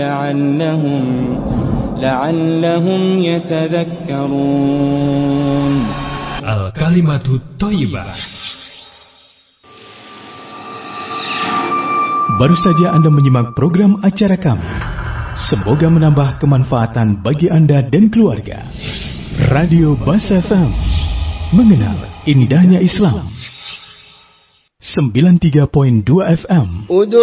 لعلهم يتذكرون. Al-Kalimatut Thayyibah. Baru saja Anda menyimak program acara kami. Semoga menambah kemanfaatan bagi Anda dan keluarga. Radio Bas FM, mengenal indahnya Islam. 93.2 FM.